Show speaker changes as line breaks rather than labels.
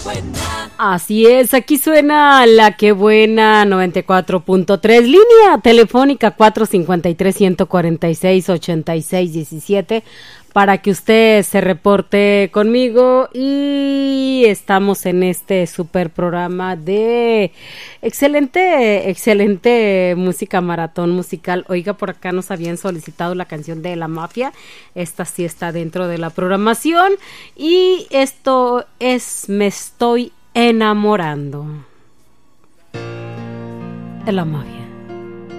Así es, aquí suena La Que Buena 94.3, línea telefónica 453-146-8617 para que usted se reporte conmigo y estamos en este super programa de excelente música, maratón musical. Oiga, por acá nos habían solicitado la canción de La Mafia, esta sí está dentro de la programación y esto es Me Estoy Enamorando de La Mafia.